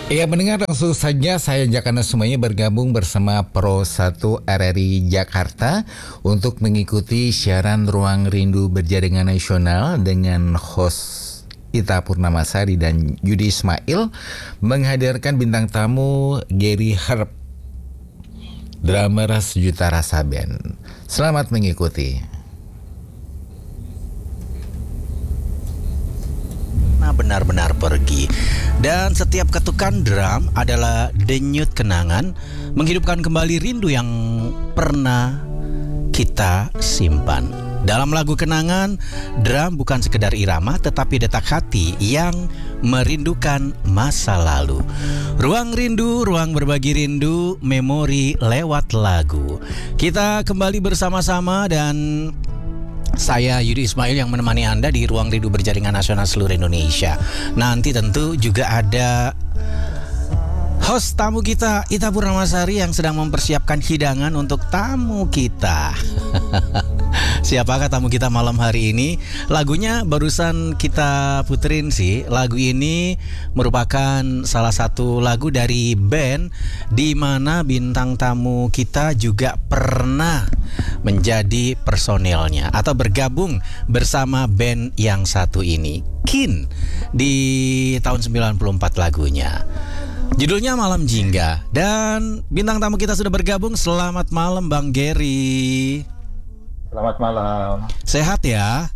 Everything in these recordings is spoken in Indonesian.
Ya mendengar langsung saja saya ajak Anda semuanya bergabung bersama Pro 1 RRI Jakarta untuk mengikuti siaran Ruang Rindu Berjaringan Nasional dengan host Ita Purnamasari dan Yudi Ismail menghadirkan bintang tamu Gary Herb, drummer Sejuta Rasa Band. Selamat mengikuti. Benar-benar pergi. Dan setiap ketukan drum adalah denyut kenangan, menghidupkan kembali rindu yang pernah kita simpan. Dalam lagu kenangan, drum bukan sekedar irama tetapi detak hati yang merindukan masa lalu. Ruang rindu, ruang berbagi rindu, memori lewat lagu. Kita kembali bersama-sama dan saya Yudi Ismail yang menemani Anda di Ruang Rindu Berjaringan Nasional seluruh Indonesia. Nanti tentu juga ada host tamu kita, Ita Purnamasari, yang sedang mempersiapkan hidangan untuk tamu kita. Siapakah tamu kita malam hari ini? Lagunya barusan kita puterin sih. Lagu ini merupakan salah satu lagu dari band di mana bintang tamu kita juga pernah menjadi personilnya atau bergabung bersama band yang satu ini, Kin, di tahun 94 lagunya. Judulnya Malam Jingga. Dan bintang tamu kita sudah bergabung. Selamat malam Bang Gary. Selamat malam. Sehat ya?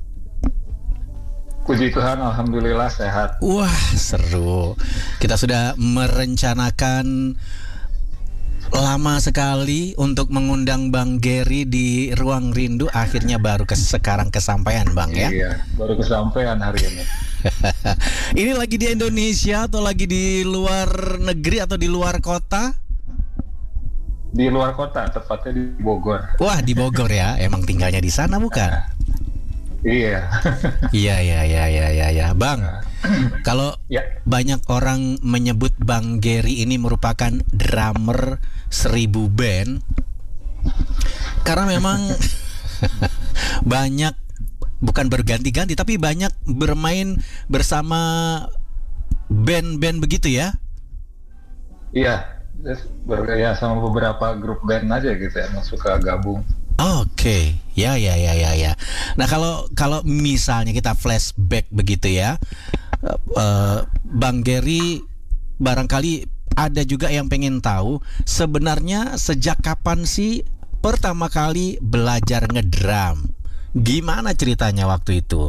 Puji Tuhan, alhamdulillah sehat. Wah, seru. Kita sudah merencanakan lama sekali untuk mengundang Bang Gary di Ruang Rindu. Akhirnya baru sekarang kesampaian Bang ya? Iya, baru kesampaian hari ini. Ini lagi di Indonesia atau lagi di luar negeri atau di luar kota? Di luar kota, tepatnya di Bogor. Wah, di Bogor ya? Emang tinggalnya di sana bukan? Iya. Iya. Bang, kalau ya, banyak orang menyebut Bang Gary ini merupakan drummer 1000 band, karena memang banyak, bukan berganti-ganti, tapi banyak bermain bersama band-band begitu ya? Iya. Ya sama beberapa grup band aja gitu ya, yang suka gabung. Oke, ya. Nah kalau misalnya kita flashback begitu ya, Bang Gary, barangkali ada juga yang pengen tahu sebenarnya sejak kapan sih pertama kali belajar ngedrum? Gimana ceritanya waktu itu?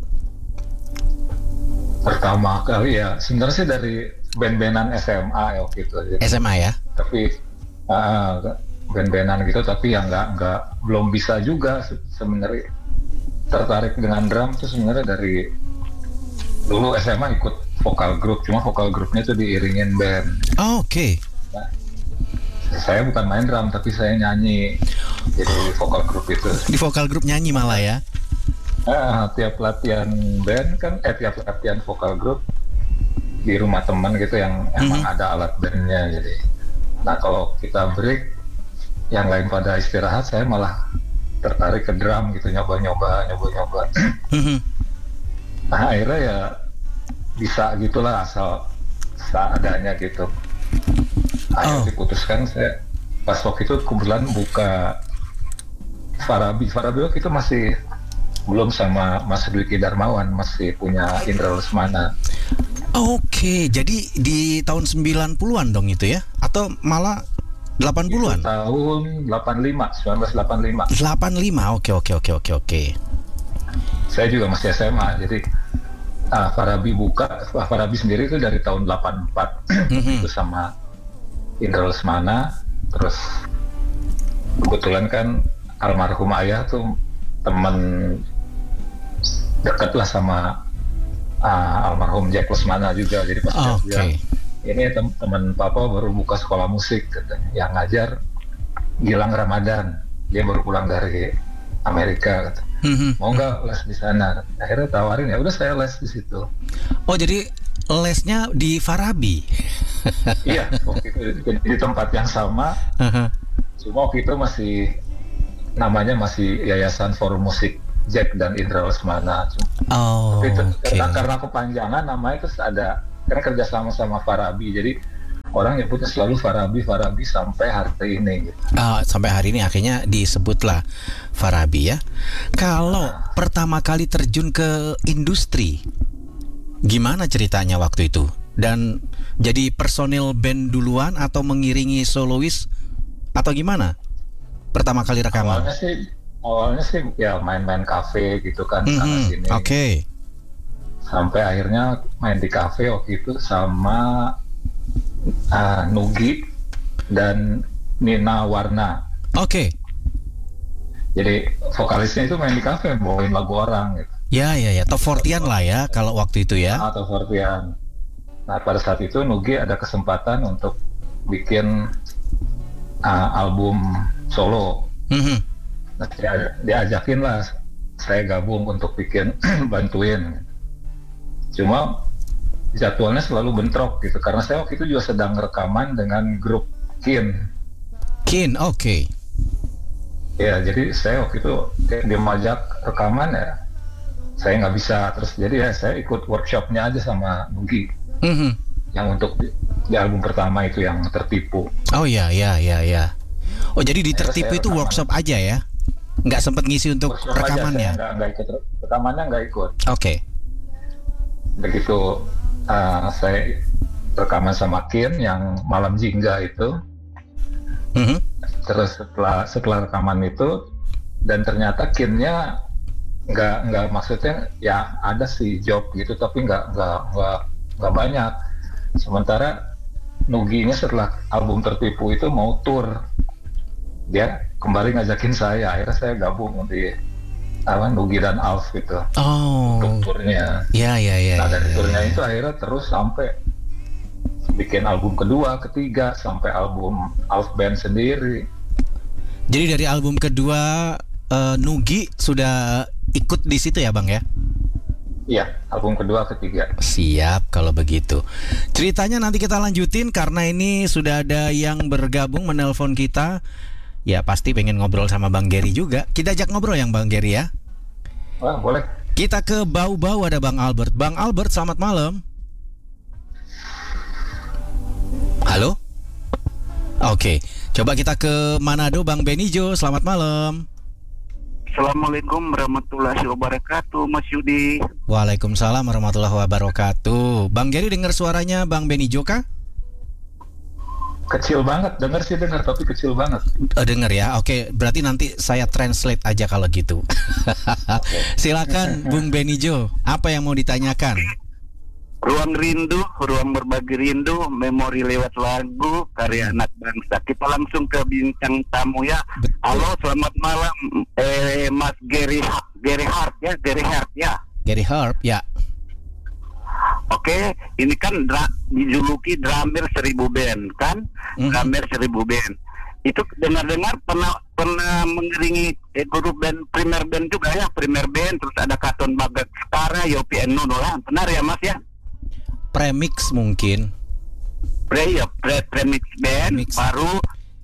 Pertama kali ya, sebenarnya sih dari band-bandan SMA ya waktu itu aja. SMA ya? Tapi band-bandan gitu, tapi yang belum bisa juga sebenarnya tertarik dengan drum tuh sebenarnya dari dulu SMA ikut vokal grup, cuma vokal grupnya tuh diiringin band. Oh, oke. Nah, saya bukan main drum tapi saya nyanyi, jadi vokal grup itu. Di vokal grup nyanyi malah ya? Tiap latihan band kan, tiap latihan vokal grup di rumah teman gitu yang emang ada alat bandnya. Jadi, nah kalau kita break, yang lain pada istirahat, saya malah tertarik ke drum gitu, nyoba-nyoba. Nah akhirnya ya bisa gitulah, asal seadanya gitu. Akhirnya diputuskan, saya pas waktu itu kebetulan buka Farabi waktu itu masih belum sama Mas Dwiki Darmawan, masih punya Indra Lesmana. Oke, jadi di tahun 90-an dong itu ya? Atau malah 80-an? Itu tahun 1985. 85, oke. Saya juga masih SMA, jadi Farabi sendiri itu dari tahun 84. Itu sama Indra Lesmana. Terus kebetulan kan almarhum ayah tuh teman dekat lah sama almarhum Jack Lesmana juga. Jadi pas dia bilang, ini teman papa baru buka sekolah musik katanya, yang ngajar Gilang Ramadan, dia baru pulang dari Amerika katanya. Mau nggak les di sana? Akhirnya tawarin, ya udah saya les di situ. Oh, jadi lesnya di Farabi? Iya, waktu itu di tempat yang sama. Cuma waktu itu namanya masih Yayasan Forum Musik Jack dan Indra Lesmana. Tapi karena kepanjangan namanya terus ada kan kerja sama Farabi, jadi orang nyebutnya selalu Farabi sampai hari ini gitu. Sampai hari ini akhirnya disebutlah Farabi ya. Kalau pertama kali terjun ke industri, gimana ceritanya waktu itu? Dan jadi personil band duluan atau mengiringi solois atau gimana? Pertama kali rekaman? Awalnya sih ya main-main kafe gitu kan, sana sini. Oke. Sampai akhirnya main di kafe waktu itu sama Nugi dan Nina Warna. Oke. Jadi vokalisnya itu main di kafe, bawain lagu orang gitu. Ya. Top 40-an lah ya kalau waktu itu ya. Top 40-an. Nah pada saat itu Nugi ada kesempatan untuk bikin album solo. Nah, diajakin lah saya gabung untuk bikin bantuin. Cuma jadwalnya selalu bentrok gitu karena saya waktu itu juga sedang rekaman dengan grup Kin, oke. Ya jadi saya waktu itu dia majak rekaman ya, saya nggak bisa, terus jadi ya saya ikut workshopnya aja sama Nugi. Yang untuk di album pertama itu yang Tertipu. Oh ya. Oh jadi di Tertipu itu workshop aja ya? Nggak sempat ngisi untuk workshop rekamannya? Nggak ikut rekamannya, nggak ikut. Oke. Begitu saya rekaman sama Kin yang Malam Jingga itu. Terus setelah rekaman itu, dan ternyata Kinnya nggak maksudnya ya ada sih job gitu tapi nggak banyak. Sementara Nuginya setelah album Tertipu itu mau tour, dia kembali ngajakin saya, akhirnya saya gabung di Nugi dan Alf gitu. Untuk turnya. Ya. Nah dari turnya itu akhirnya terus sampai bikin album kedua, ketiga, sampai album Alf Band sendiri. Jadi dari album kedua Nugi sudah ikut di situ ya Bang ya? Iya, album kedua, ketiga. Siap kalau begitu. Ceritanya nanti kita lanjutin karena ini sudah ada yang bergabung menelpon kita. Ya pasti pengen ngobrol sama Bang Gary juga. Kita ajak ngobrol yang Bang Gary ya. Wah, boleh. Kita ke Bau-Bau, ada Bang Albert. Bang Albert, selamat malam. Halo? Oke, coba kita ke Manado, Bang Benijo, selamat malam. Assalamualaikum warahmatullahi wabarakatuh, Mas Yudi. Waalaikumsalam warahmatullahi wabarakatuh. Bang Gary dengar suaranya Bang Benijo kah? Kecil banget, dengar tapi kecil banget. Dengar ya, oke. Berarti nanti saya translate aja kalau gitu. Silakan Bung Benijo, apa yang mau ditanyakan? Ruang rindu, ruang berbagi rindu, memori lewat lagu, karya anak bangsa. Kita langsung ke bintang tamu ya. Betul. Halo, selamat malam, Mas Gary Hart ya. Gary Hart ya. Oke, ini kan dijuluki drummer 1000 band kan? Drummer 1000 band. Itu dengar-dengar pernah mengiringi grup band Primer Band juga ya, Primer Band, terus ada Katon Bagaskara, Yopi and Nuno lah. Benar ya Mas ya? Premix mungkin. Premix band. Premix. Baru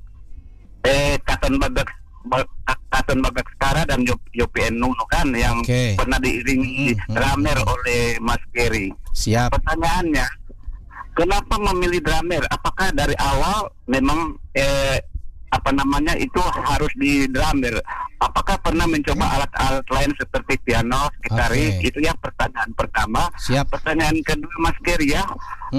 Katon Bagaskara dan Yopi and Nuno kan yang pernah diiringi drummer oleh Mas Gary. Siap. Pertanyaannya, kenapa memilih drummer? Apakah dari awal memang itu harus di drummer? Apakah pernah mencoba alat-alat lain seperti piano, gitaris? Itu yang pertanyaan pertama. Siap. Pertanyaan kedua Mas Gary ya,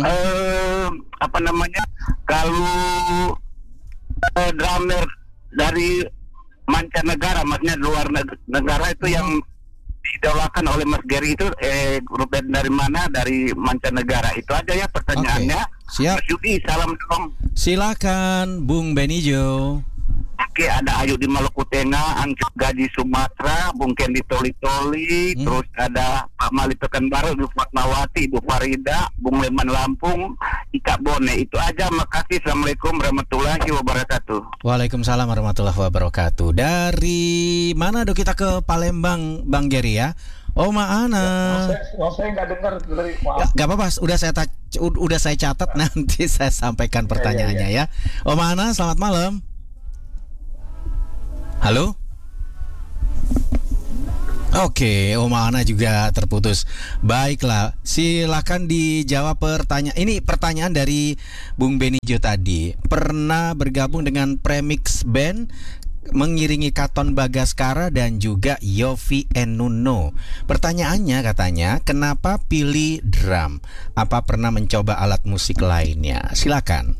kalau drummer dari mancanegara, maksudnya luar negara itu yang diidolakan oleh Mas Gary itu grup band dari mana? Dari mancanegara. Itu aja ya pertanyaannya. Siap. Mas Yudi, salam dong. Silakan Bung Benijo. Oke, ada Ayu di Maluku Tengah, Angkut Gaji Sumatera, Bung Kendi Toli-Toli, terus ada Pak Mali Pekanbaru, Ibu Fatmawati, Ibu Farida, Bung Leman Lampung, Ika Bone. Itu aja, makasih. Assalamualaikum warahmatullahi wabarakatuh. Waalaikumsalam warahmatullahi wabarakatuh. Dari mana do kita ke Palembang, Bang Gary ya? Oma Ana. Saya nggak dengar dari. Gak apa-apa, udah saya catat, nanti saya sampaikan pertanyaannya ya. Oma Ana, selamat malam. Halo? Oke, Ana juga terputus. Baiklah, silakan dijawab pertanyaan. Ini pertanyaan dari Bung Benijo tadi. Pernah bergabung dengan Premix Band mengiringi Katon Bagaskara dan juga Yovie and Nuno. Pertanyaannya katanya, kenapa pilih drum? Apa pernah mencoba alat musik lainnya? Silakan.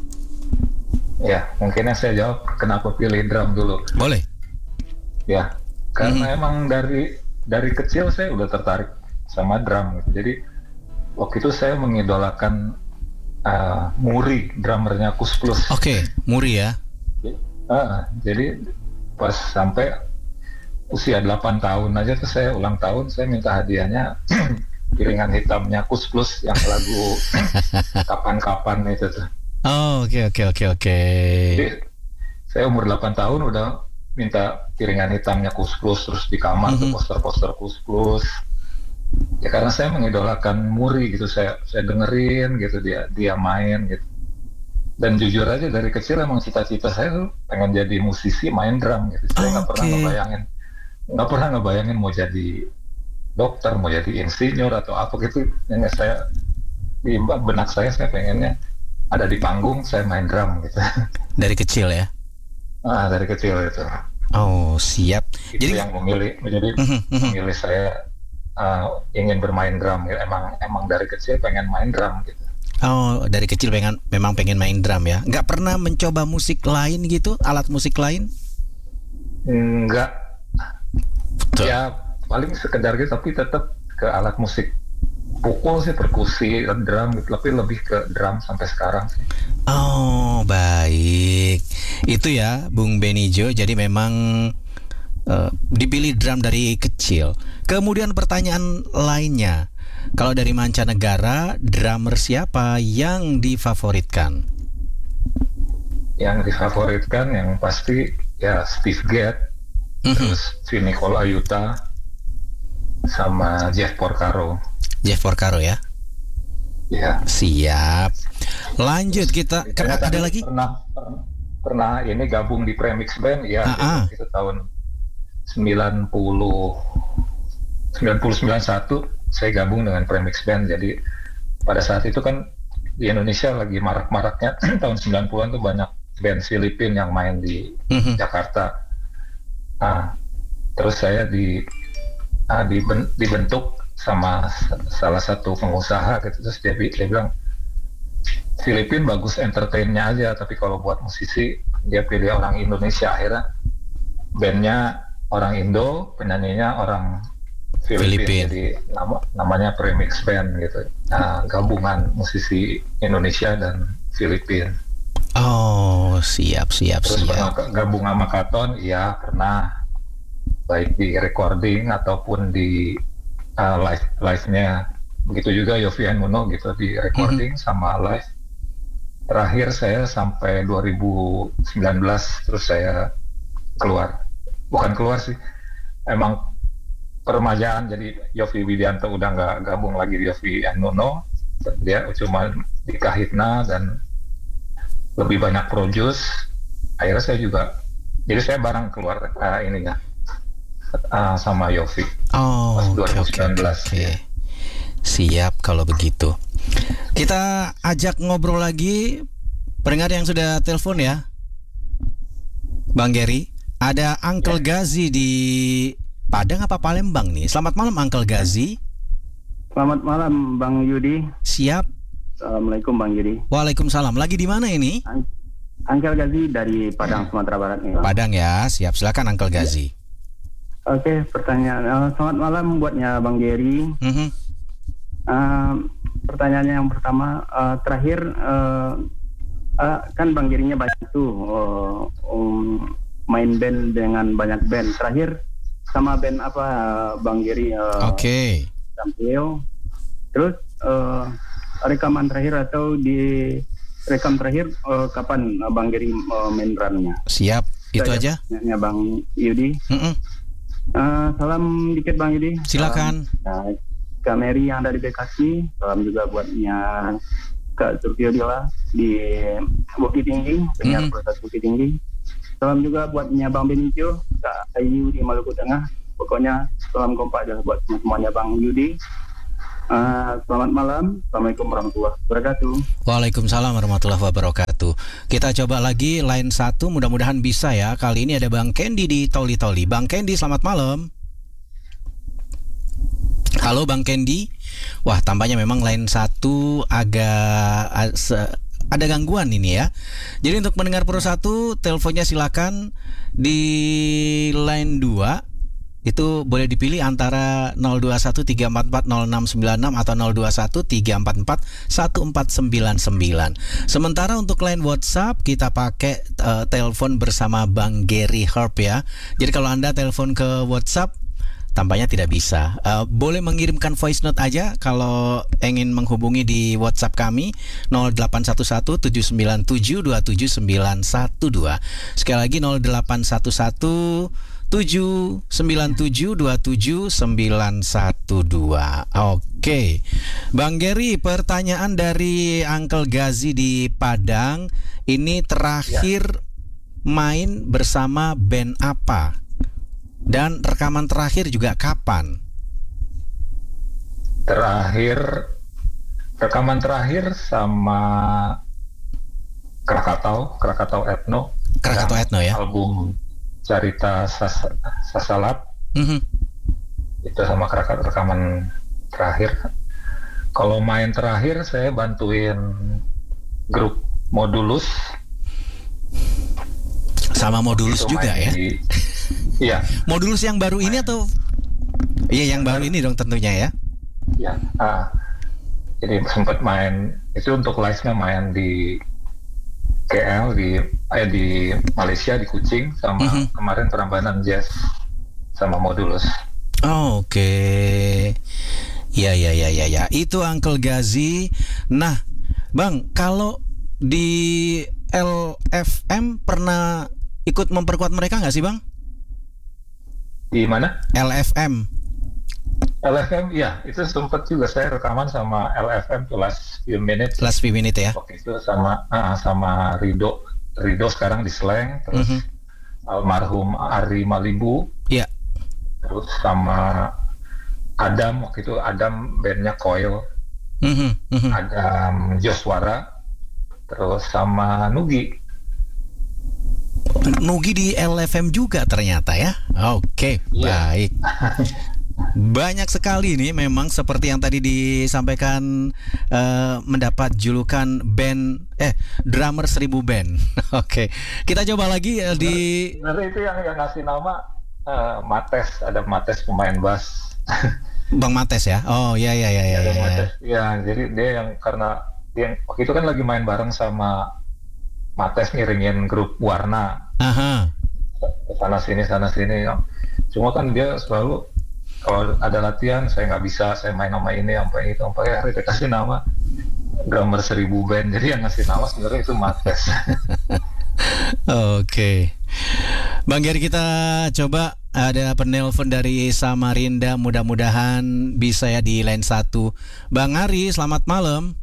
Ya, mungkin saya jawab kenapa pilih drum dulu. Boleh. Ya, karena emang dari kecil saya udah tertarik sama drum gitu. Jadi waktu itu saya mengidolakan Muri, drummernya Kus Plus. Oke, Muri ya. Jadi pas sampai usia 8 tahun aja tuh saya ulang tahun, saya minta hadiahnya piringan hitamnya Kus Plus yang lagu kapan-kapan itu tuh. Oh, oke. Jadi saya umur 8 tahun udah minta piringan hitamnya Kus Plus, terus di kamar tuh poster-poster Kus Plus. Ya karena saya mengidolakan Muri gitu, saya dengerin gitu dia main gitu. Dan jujur aja dari kecil emang cita-cita saya tuh pengen jadi musisi main drum gitu. Saya nggak pernah ngebayangin mau jadi dokter, mau jadi insinyur atau apa gitu. Yang saya di benak saya pengennya ada di panggung, saya main drum gitu. Dari kecil ya? Dari kecil itu. Oh, siap. Itu jadi yang memilih saya ingin bermain drum. Emang dari kecil pengen main drum gitu. Oh, dari kecil memang pengen main drum ya? Nggak pernah mencoba musik lain gitu, alat musik lain? Enggak. Betul. Ya paling sekedar gitu, tapi tetap ke alat musik pukul sih, perkusi, drum gitu, tapi lebih ke drum sampai sekarang sih. Oh, baik. Itu ya, Bung Benijo. Jadi memang dipilih drum dari kecil. Kemudian pertanyaan lainnya, kalau dari mancanegara, drummer siapa yang difavoritkan? Yang difavoritkan yang pasti ya Steve Gadd, terus Vinnie Colaiuta, sama Jeff Porcaro. Jeff Porcaro ya? Ya. Siap. Lanjut kita. Ada lagi? Pernah ini gabung di Premix Band ya. Itu tahun 91 saya gabung dengan Premix Band. Jadi pada saat itu kan di Indonesia lagi marak-maraknya tahun 90-an tuh banyak band Filipina yang main di Jakarta. Terus saya dibentuk sama salah satu pengusaha gitu. Terus dia bilang Filipina bagus entertainnya aja, tapi kalau buat musisi dia pilih orang Indonesia. Akhirnya bandnya orang Indo, penyanyinya orang Filipina. Jadi namanya Premix Band gitu. Gabungan musisi Indonesia dan Filipina. Oh, siap. Terus pernah gabung sama Katon, iya pernah, baik di recording ataupun di live-nya. Begitu juga Yovie and Nuno gitu, di recording sama live. Terakhir saya sampai 2019, terus saya bukan keluar sih, emang peremajaan. Jadi Yovie Widianto udah nggak gabung lagi di Yovie and Nuno, dia cuma di Kahitna dan lebih banyak produce. Akhirnya saya juga, jadi saya bareng keluar sama Yovie pas 2019. Oke. Siap kalau begitu. Kita ajak ngobrol lagi pendengar yang sudah telepon ya, Bang Gary. Ada Uncle Gazi di Padang apa Palembang nih? Selamat malam Uncle Gazi. Selamat malam Bang Yudi. Siap. Assalamualaikum Bang Yudi. Waalaikumsalam. Lagi di mana ini? Uncle Gazi dari Padang, Sumatera Barat nih, Bang. Padang ya. Siap. Silakan Uncle Gazi. Oke, pertanyaan. Selamat malam buatnya Bang Gary. Pertanyaannya yang pertama, terakhir kan Bang Gary-nya banyak tuh main band dengan banyak band. Terakhir sama band apa Bang Gary? Tampil. Terus rekaman terakhir atau di rekam terakhir kapan Bang Gary main drumnya? Siap. Itu aja. Ya Bang Yudi. Salam dikit Bang Yudi. Silakan. Kak Mary yang ada di Bekasi. Salam juga buatnya Kak Survio Dila di Bukit Tinggi, penyiar proses Bukit Tinggi. Salam juga buatnya Bang Benijo, Kak Ayu di Maluku Tengah. Pokoknya salam kompak aja buat semuanya Bang Yudi. Selamat malam. Assalamualaikum warahmatullahi wabarakatuh. Waalaikumsalam warahmatullahi wabarakatuh. Kita coba lagi line 1, mudah-mudahan bisa ya. Kali ini ada Bang Kendi di Toli-Toli. Bang Kendi, selamat malam. Halo Bang Kendi. Wah, tampaknya memang line 1 agak ada gangguan ini ya. Jadi untuk mendengar Pro 1, teleponnya silakan di line 2. Itu boleh dipilih antara 0213440696 atau 0213441499. Sementara untuk line WhatsApp kita pakai telepon bersama Bang Gary Herb ya. Jadi kalau Anda telepon ke WhatsApp tampaknya tidak bisa. Boleh mengirimkan voice note aja kalau ingin menghubungi di WhatsApp kami 081179727912. Sekali lagi 0811-797-27912. Oke, Bang Gary, pertanyaan dari Uncle Gazi di Padang. Ini terakhir main bersama band apa? Dan rekaman terakhir juga kapan? Rekaman terakhir sama Krakatau Ethno. Krakatau Ethno ya. Album Cerita Sasalat. Itu sama Krakatau rekaman terakhir. Kalau main terakhir saya bantuin grup Modulus. Sama Modulus itu juga ya. Iya. Modulus yang baru ini atau? Iya, yang baru ini dong tentunya ya. Iya. Jadi sempat main itu untuk live-nya main di KL di Malaysia di Kuching sama kemarin Prambanan Jazz sama Modulus. Oke. Ya. Itu Uncle Gazi. Nah, Bang, kalau di LFM pernah ikut memperkuat mereka nggak sih, Bang? Di mana? LFM, ya, itu sempat juga saya rekaman sama LFM tuh Last Few Minutes ya. Waktu itu sama Rido sekarang di Slang, terus almarhum Ari Malibu. Iya. Terus sama Adam, waktu itu Adam bandnya Coil. Adam Joswara. Terus sama Nugi di LFM juga ternyata ya. Oke, baik. Banyak sekali nih memang seperti yang tadi disampaikan, mendapat julukan band drummer 1000 band. Oke. Kita coba lagi di itu yang ngasih nama Mates, ada Mates pemain bass. Bang Mates ya. Oh iya. Mates. Ya, jadi dia yang karena dia waktu itu kan lagi main bareng sama Mates ngiringin grup Warna. Sana sini. Cuma kan dia selalu kalau ada latihan saya nggak bisa, saya main nama ini sampai akhirnya dikasih nama drummer 1000 band. Jadi yang ngasih nama sebenarnya itu Mates. Oke. Bang Gary, kita coba ada penelpon dari Samarinda, mudah-mudahan bisa ya di line 1. Bang Ari, selamat malam.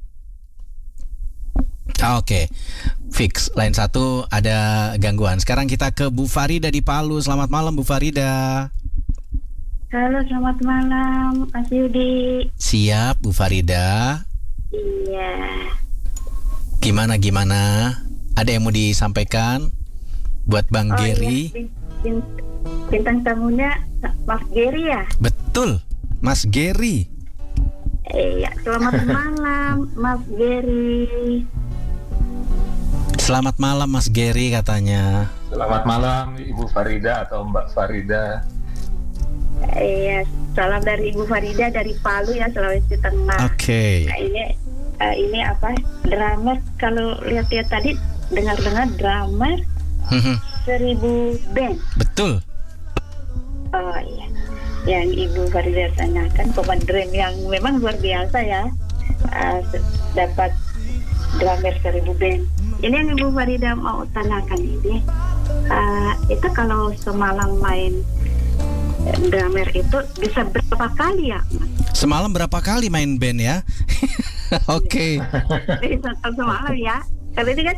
Oke, fix line 1 ada gangguan. Sekarang kita ke Bu Farida di Palu. Selamat malam Bu Farida. Halo, selamat malam Mas Yudi. Siap Bu Farida. Iya. Gimana? Ada yang mau disampaikan buat Bang Gary? Iya. Bintang tamunya Mas Gary ya? Betul, Mas Gary. Iya, selamat malam Mas Gary. Selamat malam Mas Gary katanya. Selamat malam Ibu Farida atau Mbak Farida. Iya, salam dari Ibu Farida dari Palu ya, Sulawesi Tengah. Oke. Nah, ini apa? Drummer, kalau lihat-lihat tadi dengar-dengar drummer 1000 band. Betul. Oh iya. Yang Ibu Farida tanyakan pemain drum yang memang luar biasa ya. Dapat drummer 1000 band. Ini yang Ibu Farida mau tanyakan ini, itu kalau semalam main drummer itu bisa berapa kali ya, Mas? Semalam berapa kali main band ya? Oke. Semalam ya. Kalau ini kan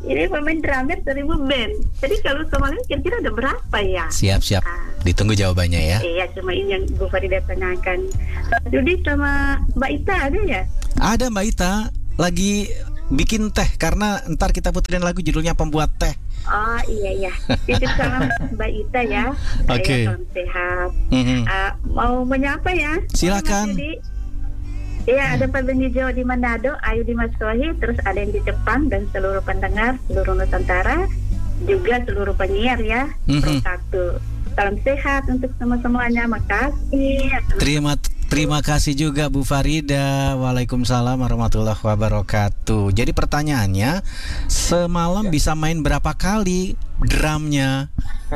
ini pemain drummer 1000 band. Jadi kalau Somalia kira-kira ada berapa ya? Siap. Ditunggu jawabannya ya. Iya, cuma ini yang Bu Farida tanyakan. Jadi sama Mbak Ita ada ya? Ada Mbak Ita lagi bikin teh karena ntar kita puterin lagu judulnya Pembuat Teh. Oh iya. Titip salam Mbak Ita ya. Oke. Salam sehat. Mau menyapa ya? Silakan. Iya, ada Pak Benijo di Manado, Ayu di Maskohi, terus ada yang di Jepang dan seluruh pendengar, seluruh Nusantara, juga seluruh penyiar ya. Satu. Salam sehat untuk semuanya. Makasih. Terima kasih juga Bu Farida. Waalaikumsalam warahmatullahi wabarakatuh. Jadi pertanyaannya, semalam bisa main berapa kali drumnya?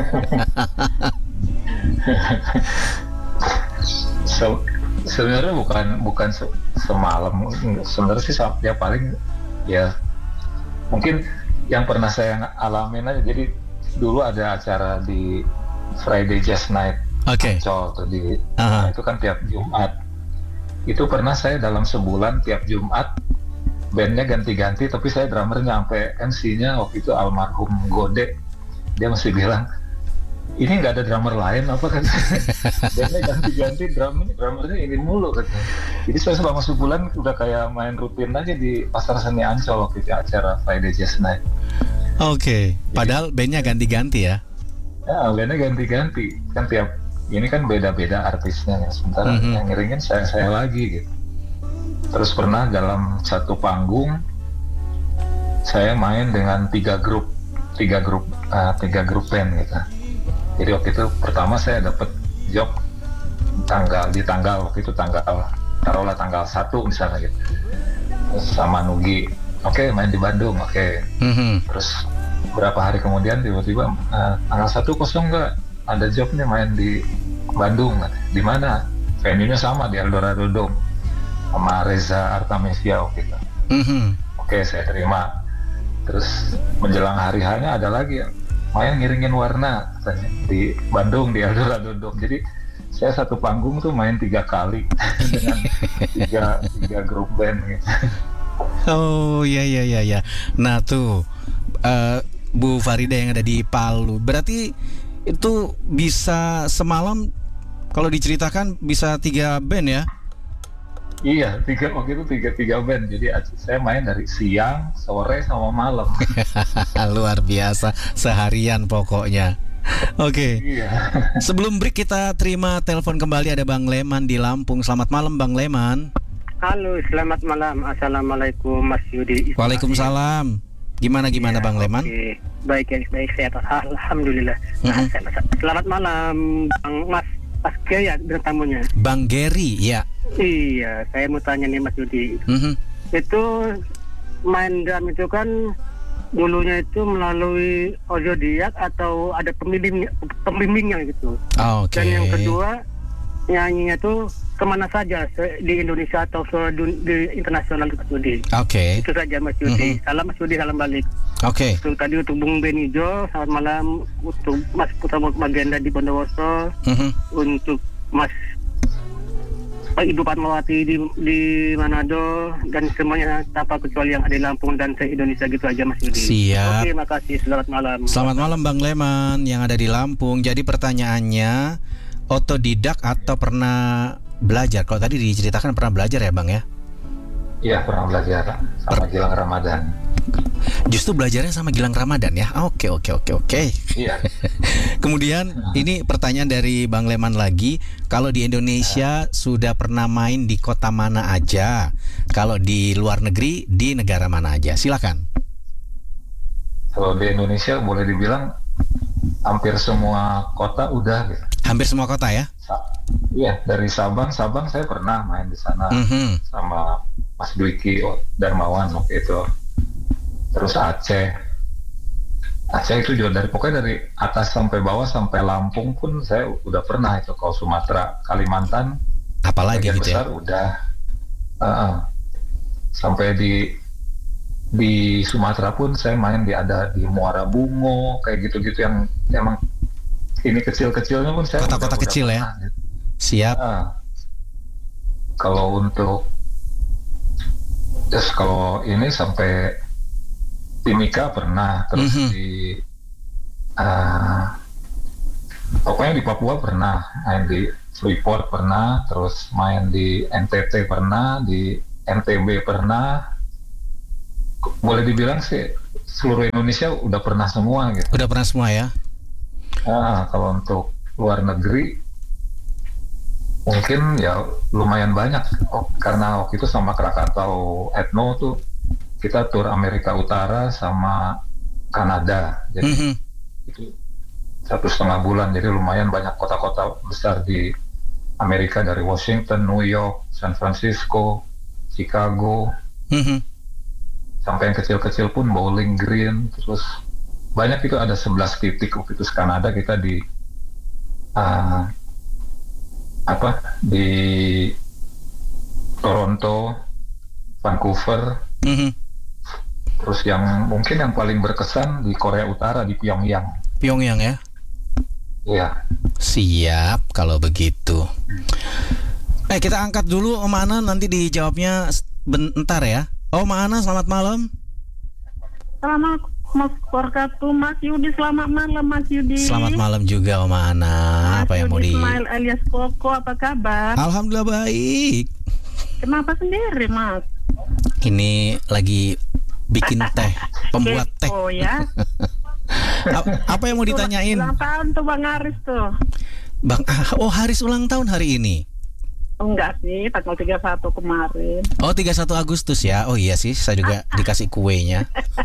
Sebenarnya bukan semalam. Sebenarnya sih ya paling ya mungkin yang pernah saya alamin aja. Jadi dulu ada acara di Friday Jazz Night. Ancol tuh itu kan tiap Jumat. Itu pernah saya dalam sebulan tiap Jumat bandnya ganti-ganti, tapi saya drummernya sampai MC-nya waktu itu almarhum Gode. Dia masih bilang, ini nggak ada drummer lain apa kan? Bandnya ganti-ganti, drummernya ini mulu kan. Jadi saya selama sebulan udah kayak main rutin aja di Pasar Seni Ancol waktu itu acara Friday Jazz Night. Padahal bandnya ganti-ganti ya? Ya, bandnya ganti-ganti kan tiap ini kan beda-beda artisnya ya. Sementara yang ngiringin saya lagi gitu. Terus pernah dalam satu panggung saya main dengan tiga grup band gitu. Jadi waktu itu pertama saya dapat job tanggal waktu itu taruhlah tanggal 1 misalnya gitu. Terus sama Nugi, oke, main di Bandung, oke. Terus berapa hari kemudian tiba-tiba tanggal 1 kosong nggak, ada job nih main di Bandung. Di mana? Venue-nya sama di Eldorado Dome sama Reza Artamevia waktu itu. Oke, saya terima. Terus menjelang hari hanya ada lagi main ngiringin warna katanya di Bandung di Eldorado Dome. Jadi saya satu panggung tuh main 3 kali dengan tiga grup band gitu. Oh iya. Nah tuh Bu Farida yang ada di Palu, berarti itu bisa semalam kalau diceritakan bisa 3 band ya? Iya, waktu itu tiga band. Jadi saya main dari siang, sore, sama malam. Luar biasa, seharian pokoknya. Oke. Iya. Sebelum break kita terima telepon kembali, ada Bang Leman di Lampung. Selamat malam Bang Leman. Halo, selamat malam. Assalamualaikum Mas Yudi. Waalaikumsalam. Gimana ya, Bang Leman? Okay. Baik sehat. Alhamdulillah. Selamat malam Bang Mas Gaya dengan tamunya. Bang Gary, ya. Iya, saya mau tanya nih Mas Yudi. Itu main drum itu kan dulunya itu melalui audiodiak atau ada pembimbingnya gitu. Dan yang kedua, nyanyinya tuh kemana saja di Indonesia atau di internasional Mas Yudi. Itu saja Mas Yudi. Salam Mas Yudi, salam balik. Untuk tadi untuk Bung Benijo, selamat malam. Untuk Mas Putra Magenda di Bondowoso, untuk Mas Ibu Fatmawati di Manado, dan semuanya tanpa kecuali yang ada di Lampung dan se-Indonesia gitu aja Mas Yudi. Siap. Oke, makasih. Selamat malam. Selamat malam Bang Leman yang ada di Lampung. Jadi pertanyaannya, otodidak atau pernah belajar? Kalau tadi diceritakan pernah belajar ya Bang ya? Iya, pernah belajar sama Gilang Ramadan. Justru belajarnya sama Gilang Ramadan ya? Oke. Iya. Kemudian ini pertanyaan dari Bang Leman lagi. Kalau di Indonesia sudah pernah main di kota mana aja? Kalau di luar negeri di negara mana aja? Silakan. Kalau di Indonesia boleh dibilang hampir semua kota udah gitu. Hampir semua kota ya? Iya, dari Sabang saya pernah main di sana sama Mas Dwiki Darmawan waktu itu. Terus Aceh itu juga pokoknya dari atas sampai bawah sampai Lampung pun saya udah pernah itu. Kalau Sumatera, Kalimantan, apalagi gitu besar ya? Udah. Sampai di Sumatera pun saya main ada di Muara Bungo kayak gitu-gitu yang emang ini kecil-kecilnya pun saya kota-kota kecil udah ya. Pernah, gitu. Siap. Kalau untuk kalau ini sampai Timika pernah, terus di pokoknya di Papua pernah, main di Freeport pernah, terus main di NTT pernah, di NTB pernah. Boleh dibilang sih seluruh Indonesia udah pernah semua gitu. Udah pernah semua ya? Kalau untuk luar negeri mungkin ya lumayan banyak. Karena waktu itu sama Krakatau Ethno tuh kita tur Amerika Utara sama Kanada. Jadi itu 1,5 bulan, jadi lumayan banyak kota-kota besar di Amerika, dari Washington, New York, San Francisco, Chicago, sampai yang kecil-kecil pun Bowling Green, terus banyak itu ada 11 titik waktu itu. Kanada kita di di Toronto, Vancouver, terus yang mungkin yang paling berkesan di Korea Utara di Pyongyang. Pyongyang ya? Iya. Siap kalau begitu. Kita angkat dulu Om Ana, nanti dijawabnya bentar ya. Om Ana, selamat malam. Selamat wabarakatuh, Mas Yudi. Selamat malam, Mas Yudi. Selamat malam juga Om Ana. Apa yang mau Ismail alias Koko, apa kabar? Alhamdulillah baik. Kenapa sendiri, Mas? Ini lagi bikin teh, pembuat teh. Oh ya. Apa yang mau ditanyain? Ulang tahun tuh Bang Haris tuh. Haris ulang tahun hari ini. Enggak sih, tanggal 31 kemarin. 31 Agustus ya. Oh iya sih, saya juga dikasih kuenya.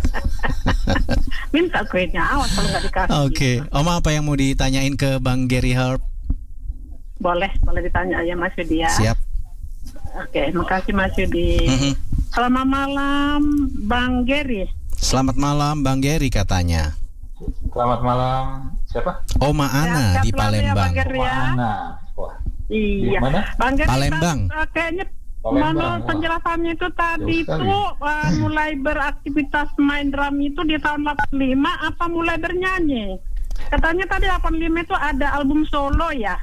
Minta kuenya, awas kalau nggak dikasih. Oke. Om, apa yang mau ditanyain ke Bang Gary Harp? Boleh ditanya aja Mas Yudi ya. Siap. Oke, makasih Mas Yudi. Selamat malam Bang Gary. Selamat malam Bang Gary katanya. Selamat malam. Siapa? Oma Ana di Palembang. Ya, Oma Ana. Wah. Iya. Mana? Bang Gary, Palembang. Kayaknya Palembang. penjelasannya itu tadi itu mulai beraktivitas main drum itu di tahun 85 apa mulai bernyanyi? Katanya tadi 85 itu ada album solo ya?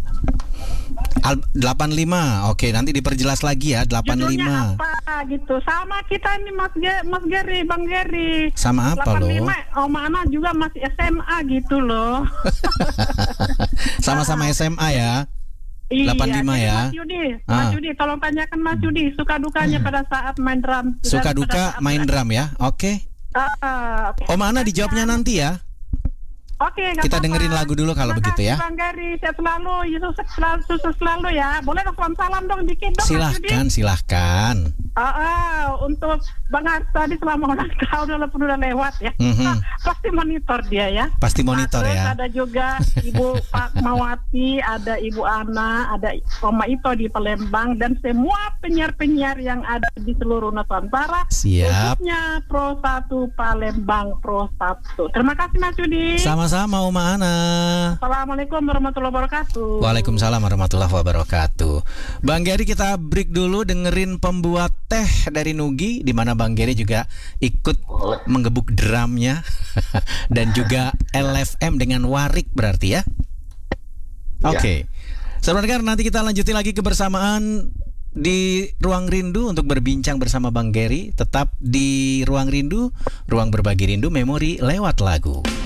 85. Oke, nanti diperjelas lagi ya. 85. Judulnya apa gitu? Sama kita ini Mas Gary, Bang Gary. Sama apa 85, lo? Om Ana juga masih SMA gitu loh. Sama-sama SMA ya. 85 ya. Mas Yudi, tolong tanyakan Mas Yudi suka dukanya pada saat main drum. Suka duka main drum ya. Oke. Om Ana dijawabnya nanti ya. Oke, kita dengerin lagu dulu kalau begitu ya. Bang Gary, sehat selalu, sukses selalu ya. Boleh dong salam dong dikit dong. Silahkan. Untuk Bang Haris tadi selama ulang tahun udah lewat ya. Pasti monitor dia ya. Pasti monitor ya. Ada juga Ibu Pak Mawati, ada Ibu Ana, ada Oma Ito di Palembang, dan semua penyiar-penyiar yang ada di seluruh Nusantara. Siap. Khususnya Pro 1 Palembang Pro 1. Terima kasih Mas Yudi. Sama-sama Oma Ana. Assalamualaikum warahmatullahi wabarakatuh. Waalaikumsalam warahmatullahi wabarakatuh. Bang Gary, kita break dulu dengerin pembuat teh dari Nugi, di mana Bang Gary juga ikut menggebuk drumnya dan juga LFM dengan warik berarti ya. Oke. Saudara dengar, nanti kita lanjutin lagi kebersamaan di Ruang Rindu untuk berbincang bersama Bang Gary. Tetap di Ruang Rindu, ruang berbagi rindu memori lewat lagu.